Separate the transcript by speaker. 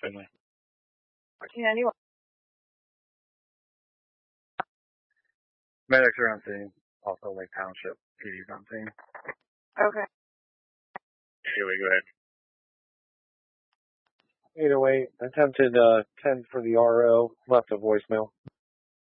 Speaker 1: Finley.
Speaker 2: 1491.
Speaker 1: Medics are on scene. Also Lake Township. PD's on scene.
Speaker 2: Okay.
Speaker 1: Here we go ahead.
Speaker 3: 808, attempted 10 for the RO, left a voicemail.